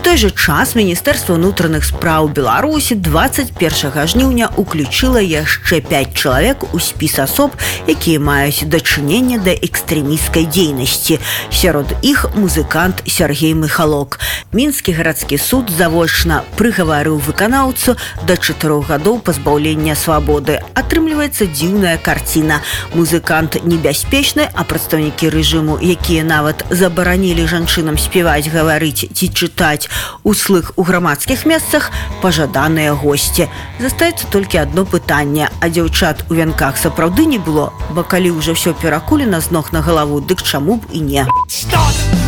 той жа час Міністэрства ўнутраных спраў Беларусі 21 жніўня уключыла яшчэ 5 чалавек у спіс асоб, якія маюць дачыненне да экстрэмісцкай дзейнасці. Сярод іх музыкант Сергей Михалок. Мінскі гарадскі суд завочна прыгаварыў выканаўцу да 4 гадоў пазбаўлення свабоды. Атрымліваецца дзіўная карціна. Музыкант небяспечны, а прадстаўнікі рэжыму, якія нават забаранілі жанчынам спяваць, гаварыць ці чытаць услых у грамадскіх месцах, пажаданыя госці. Застаецца толькі одно пытанне: а дзяўчат у вянках сапраўды не было? Бо калі ўжо ўсё перакулена з ног на галаву, дык чаму б і не?